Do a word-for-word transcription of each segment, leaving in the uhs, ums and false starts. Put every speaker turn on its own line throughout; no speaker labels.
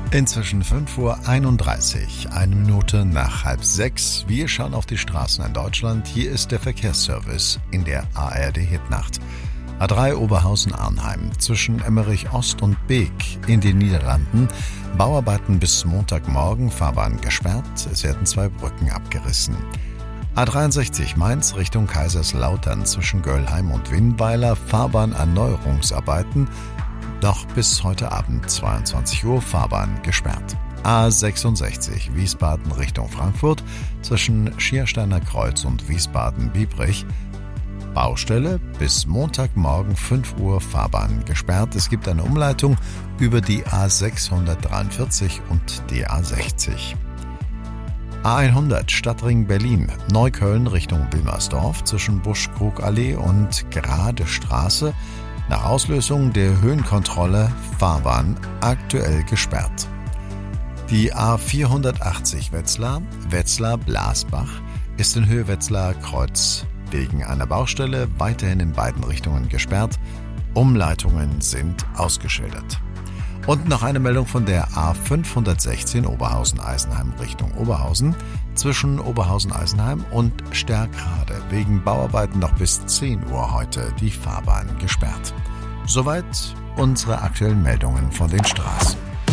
Inzwischen fünf Uhr einunddreißig, eine Minute nach halb sechs. Wir schauen auf die Straßen in Deutschland. Hier ist der Verkehrsservice in der A R D-Hitnacht. A drei Oberhausen-Arnheim zwischen Emmerich Ost und Beek in den Niederlanden. Bauarbeiten bis Montagmorgen, Fahrbahn gesperrt. Es werden zwei Brücken abgerissen. A dreiundsechzig Mainz Richtung Kaiserslautern zwischen Göllheim und Winnweiler. Fahrbahnerneuerungsarbeiten. Noch bis heute Abend zweiundzwanzig Uhr Fahrbahn gesperrt. A sechsundsechzig Wiesbaden Richtung Frankfurt zwischen Schiersteiner Kreuz und Wiesbaden-Biebrich. Baustelle bis Montagmorgen fünf Uhr Fahrbahn gesperrt. Es gibt eine Umleitung über die A sechshundertdreiundvierzig und die A sechzig. A hundert Stadtring Berlin, Neukölln Richtung Wilmersdorf zwischen Buschkrugallee und Grade Straße. Nach Auslösung der Höhenkontrolle Fahrbahn aktuell gesperrt. Die A vierhundertachtzig Wetzlar, Wetzlar-Blasbach ist in Höhe Wetzlar Kreuz wegen einer Baustelle weiterhin in beiden Richtungen gesperrt. Umleitungen sind ausgeschildert. Und noch eine Meldung von der A fünfhundertsechzehn Oberhausen-Eisenheim Richtung Oberhausen zwischen Oberhausen-Eisenheim und Stärkrade wegen Bauarbeiten noch bis zehn Uhr heute die Fahrbahn gesperrt. Soweit unsere aktuellen Meldungen von den Straßen.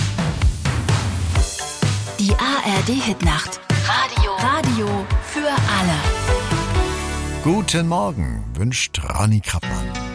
Die A R D-Hitnacht. Radio. Radio für alle.
Guten Morgen, wünscht Ronny Krappmann.